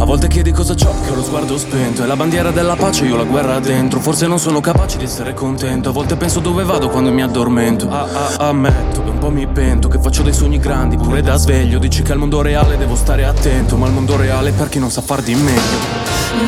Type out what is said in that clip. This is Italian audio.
volte chiedi cosa c'ho, che ho lo sguardo spento. È la bandiera della pace, io ho la guerra dentro. Forse non sono capace di essere contento. A volte penso dove vado quando mi addormento. Ammetto che un po' mi pento, che faccio dei sogni grandi pure da sveglio. Dici che al mondo reale devo stare attento, ma il mondo reale è per chi non sa far di meglio.